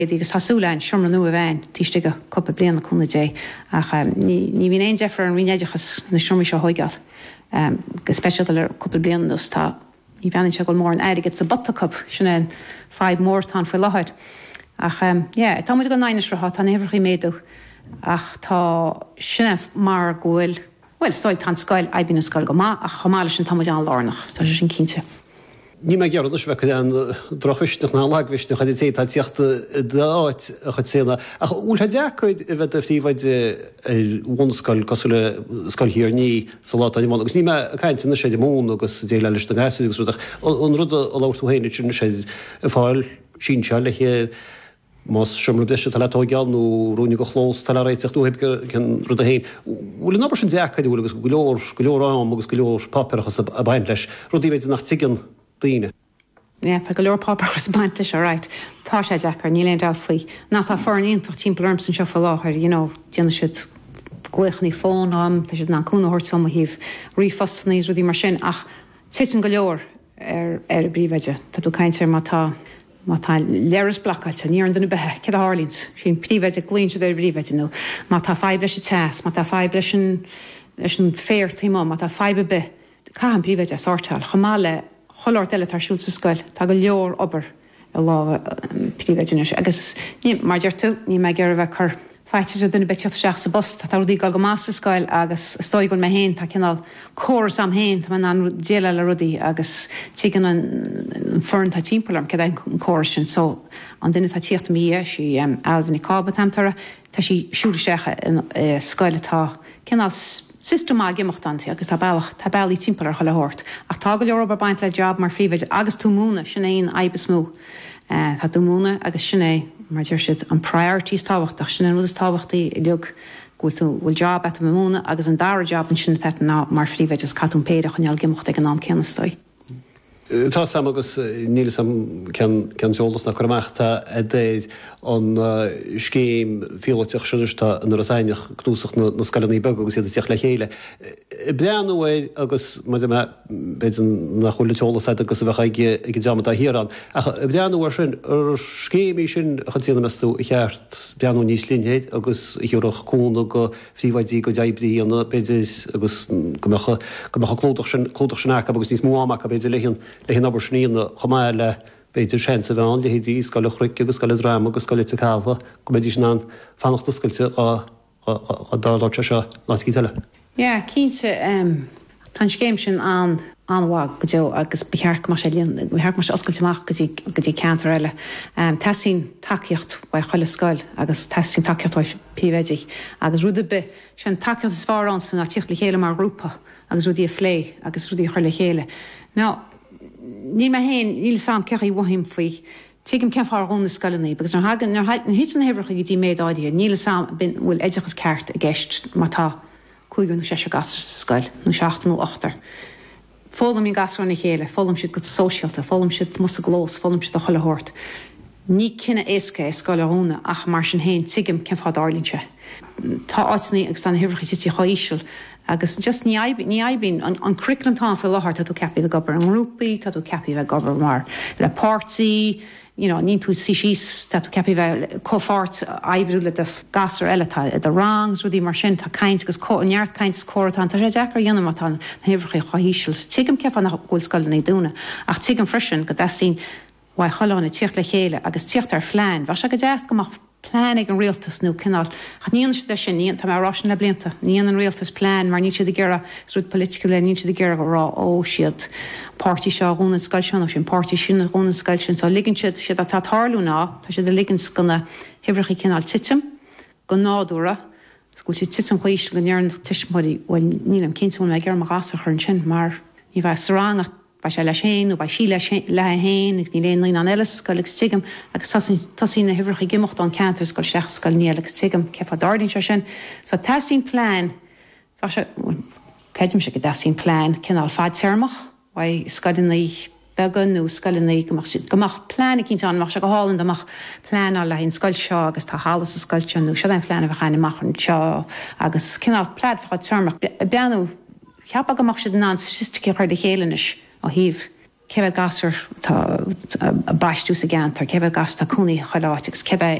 Agus hasúlein siomra nu a bhain tíiste go cuppa blianana cúna dé ach ní bhíon éon defar an rinéidechas na siomí seo hoigeal go speisial ar cuppa bliananas tá ní bheann se go mór an airigid sa Butter Cup sinna 5 mór tá foioi láthir ach tá muid go 9 ratha tá éhrachaí méadú ach tá sinna mar ghfuil well stoid tan scoil aibín na scoil go má ach chomáile sin tá muid an lánach tá sin cínte. Ní me gearú se an drochhuiisteach ná laghuiisteach chu té tá tíochtta dáit a chu séna. A úl dechuid i bheith fríomhaid bhscoil cosúla scoilhíar ní salátá bhna, agus ní caiinte na sé de mún agus dé leis na gasúgus ruach an rud a láirtú héine sin sé a fáil sin se le Mas siomrú deise tal letógeanú rúnig go chlós tal réiteach dú heb cin rud a héin. Bhfuil an sin dechaid bhfuil agus goleorrám agus goleor papachas a bain leis, rudí bhéidir nach tigan daine. Tá go leor papachas baint leis aráit. Tá sé dechar ní léon dá faoi. Ná tá forníonach timpplaarmsan seo fá láthir, déanana siad gluochnaí fón am, tá siad ná cúnahort som híh rifostaníos rudí mar sin ach titan go leor ar a bríomhaide, Tá dú caiinte má tá leras blacailte ní an duna bethe ce hálíns sin príomhaide glúinte ar bríomhaide nó má tá fáib leis teas, má tá fáib leis an fér tíá, má tá fáibe be cá an bríomhaide sáirteáil chamáile choláir eile tarsúil sa scoil, tá go leor obair a lá príomhaide agus mar deirú ní me gur bheith chur fáilte a duna beteach seach sa bust, tá rudí go más sa scoil agus stoigil me héin tá cinál córas am héin tá an déile le rudí agus tígan an fern tá timpplaarm ce an córas sin so an duine tá tíocht mí sí alhanna cába tamtara tá sí siúla secha scoiletá cinál systemá gimochtantí agus tá bailí timpplaar cho lehort ach tá go leor baint le job mar fríomhaide agus tú múna sin éon aibbe smú tá tú múna agus sinné mar deir siad an priorities táhachtach sin rud is táhachttaí i leog bhfuil job at múna agus an dara job an sinna ná mar fríomhaide is catún péidir chuneal gimocht ag an ná ceannastoi. Tá sam agus níle sam cean teolalas na chuachta a déad an scéim fiolateach siústa an rasáineach cnúsach na scalaí bag agus iad teach le chéile. Breanúid agus beidir na chola teolalas agus a bheitcha ag deama a hiran. Breanúir sin ar scéimí sin chutíanana meú i cheart breanú níos linhéid agus hiúach cúna go fríomhaidí go deibrííanana beidir agus gomecha clúdach sin agus níos múach a beidir lehéan le hin aber snína chomáile beidir sé sa bheán le hédí scoil chruice agus scoil drama agus scoil a cáfa go méidir sin an fannachta scoilte a dáláte seo látí teile. Ja, cínte tá scéim sin anhá go deo agus behearc mar sé líon behearc mar oscailteach go dtí ceantar eile. Tasín takeíocht ba choile scoil agus tasín takeíocht píheidir agus rúda be sin takeíocht is fárán san na tíocht le chéile mar grúpa agus rudí a phlé agus rudí chuile chéile. Ná ní me héin íl sam ceach í bhhaim faoi tuigim ceafá rónna scoilnaí, agus nar hit an hebrecha go dtí méadáide, níl sam bhfuil éidechas ceart a gceist má tá chuigún sé gas scoil nó 7 nó 8. Fólam í gasrána chéile, fólam siad go sóisialta, fólam siad mu a glós, fólam siad a choilehort. Ní cinenne éca is scoilehúna ach mar sin héin tuigim ceafá dálínse. Tá áitnaí agus tá hebrecha tití chaíisiil agus just ní aibín an curriculum tá fo láthart tá tú cepi a gobar an rúpaí, tá tú cepi bheith gobar mar le pártaí, ní tú síís tá tú cepi bheith cófát aibbrú le de gasar eiletá a rangs rudí mar sin tá caiint agus neart caiint cóirtá tá sé dechar dionmatá na hebrecha chaíisiil. Tuigim ceafá nach ghfuil scoilnaí dúna ach tuigim frisin go sín wa cholána tíocht le chéile agus tíocht ar phlein, bha se go deast gomach plánig an rialtas nó cinál. Cha níon de sin níon tá marrásin le blianta. Níon an rialtas plán mar ní siad a gera srúd political le ní siad a gera rá ó siad pártí seo gúna scailseán sin pártí sin gúna scailsin tá ligann siad a tá tharlú ná tá siad a ligans gona hebrechaí cinál titim go nádúra go si titim chuís go nearan tiismodí bhfuil nílam cinnte le ggéar mar gasar chun sin mar ní bheith saránach ba sé le sin ó ba sí le héin ag ní léon an eiles go legus tuigim agus tasí na hebrechaí gimocht an cantar go seach go ní legus tuigim cefa dardín se sin. So tasín plán ceidim se go dasín plán cinál fad termach wa scadinnaí began nó scoilnaí gomach plána cinnte anach se go hálan amach plána le hín scoil seo agus tá hálas a scoilteanú se an plána bheitchaine machchan seo agus cinál plád fád termach beanú cheappa gomach se ná siiste chuir de chéalanis ó híh cefh gasar tá baistú sa gantar, cefh gas tá cúnaí choláitics, cefh